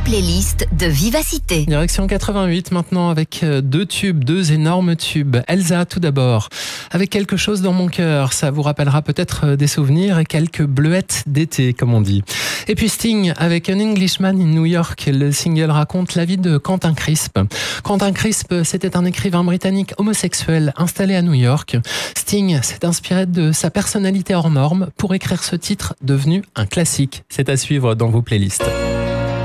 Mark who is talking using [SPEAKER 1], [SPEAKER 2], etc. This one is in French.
[SPEAKER 1] playlists de Vivacité.
[SPEAKER 2] Direction 88 maintenant avec deux énormes tubes. Elsa tout d'abord, avec quelque chose dans mon cœur. Ça vous rappellera peut-être des souvenirs et quelques bleuettes d'été, comme on dit. Et puis Sting avec An Englishman in New York. Le single raconte la vie de Quentin Crisp. Quentin Crisp, c'était un écrivain britannique homosexuel installé à New York. Sting s'est inspiré de sa personnalité hors norme pour écrire ce titre devenu un classique. C'est à suivre dans vos playlists.